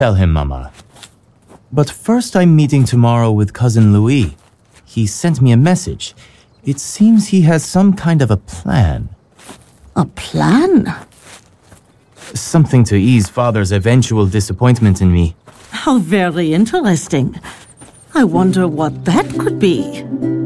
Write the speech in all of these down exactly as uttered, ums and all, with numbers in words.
Tell him, Mama. But first I'm meeting tomorrow with Cousin Louis. He sent me a message. It seems he has some kind of a plan. A plan? Something to ease Father's eventual disappointment in me. How very interesting. I wonder what that could be.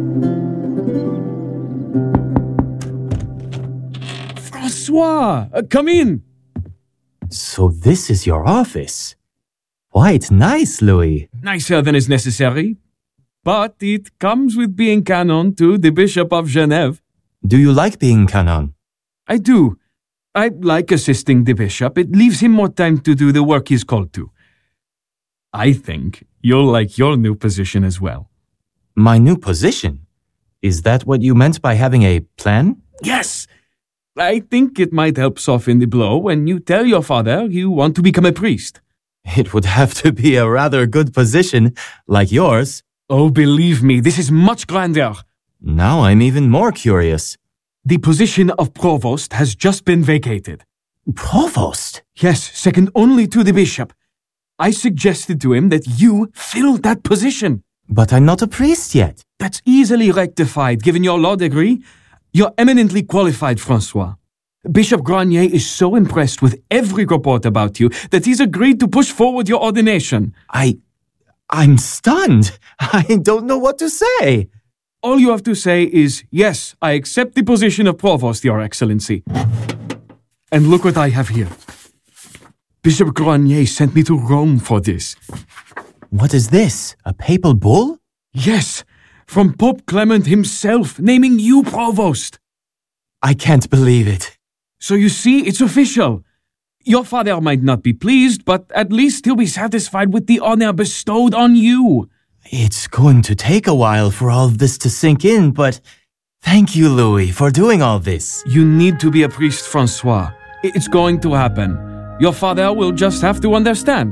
Francois, uh, come in. So this is your office. Quite nice, Louis. Nicer than is necessary. But it comes with being canon to the Bishop of Genève. Do you like being canon? I do. I like assisting the bishop. It leaves him more time to do the work he's called to. I think you'll like your new position as well. My new position? Is that what you meant by having a plan? Yes! I think it might help soften the blow when you tell your father you want to become a priest. It would have to be a rather good position, like yours. Oh, believe me, this is much grander. Now I'm even more curious. The position of provost has just been vacated. Provost? Yes, second only to the bishop. I suggested to him that you fill that position. But I'm not a priest yet. That's easily rectified, given your law degree. You're eminently qualified, Francois. Bishop Granier is so impressed with every report about you that he's agreed to push forward your ordination. I... I'm stunned. I don't know what to say. All you have to say is, yes, I accept the position of provost, Your Excellency. And look what I have here. Bishop Granier sent me to Rome for this. What is this? A papal bull? Yes, from Pope Clement himself, naming you provost. I can't believe it. So you see, it's official. Your father might not be pleased, but at least he'll be satisfied with the honor bestowed on you. It's going to take a while for all of this to sink in, but thank you, Louis, for doing all this. You need to be a priest, Francois. It's going to happen. Your father will just have to understand.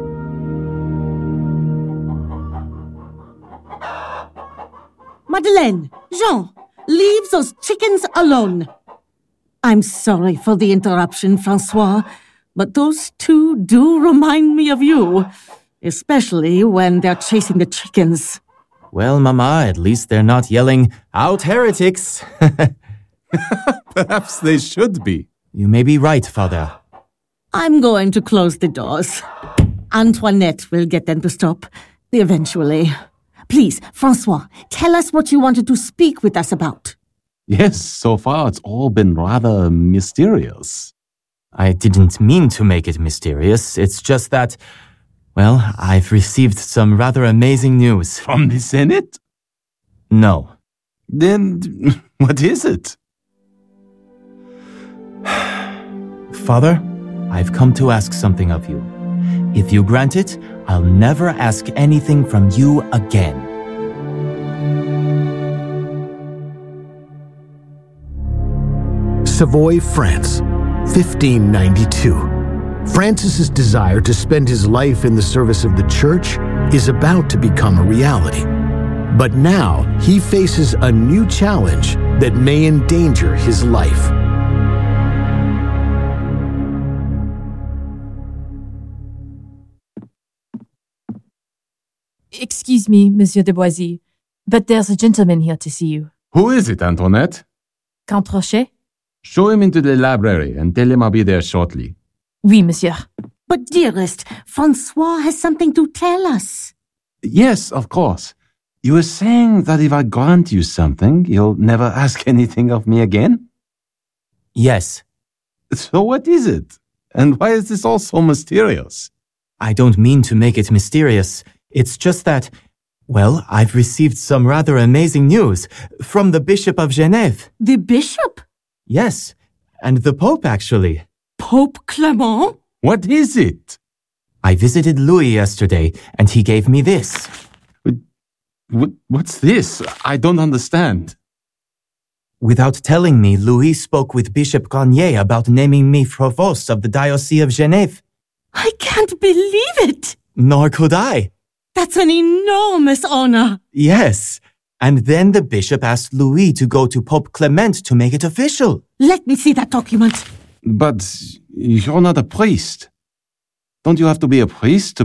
Madeleine, Jean, leave those chickens alone. I'm sorry for the interruption, Francois, but those two do remind me of you, especially when they're chasing the chickens. Well, Mama, at least they're not yelling, "Out heretics!" Perhaps they should be. You may be right, Father. I'm going to close the doors. Antoinette will get them to stop, eventually. Please, Francois, tell us what you wanted to speak with us about. Yes, so far it's all been rather mysterious. I didn't mean to make it mysterious. It's just that, well, I've received some rather amazing news. From the Senate? No. Then, what is it? Father, I've come to ask something of you. If you grant it, I'll never ask anything from you again. Savoy, France, fifteen ninety-two. Francis's desire to spend his life in the service of the church is about to become a reality. But now he faces a new challenge that may endanger his life. Excuse me, Monsieur de Boisy, but there's a gentleman here to see you. Who is it, Antoinette? Count Rocher? Show him into the library and tell him I'll be there shortly. Oui, monsieur. But dearest, Francois has something to tell us. Yes, of course. You were saying that if I grant you something, you'll never ask anything of me again? Yes. So what is it? And why is this all so mysterious? I don't mean to make it mysterious. It's just that, well, I've received some rather amazing news from the Bishop of Genève. The bishop? Yes, and the Pope, actually. Pope Clement? What is it? I visited Louis yesterday, and he gave me this. What's this? I don't understand. Without telling me, Louis spoke with Bishop Granier about naming me provost of the Diocese of Genève. I can't believe it! Nor could I. That's an enormous honor. Yes. And then the bishop asked Louis to go to Pope Clement to make it official. Let me see that document. But you're not a priest. Don't you have to be a priest to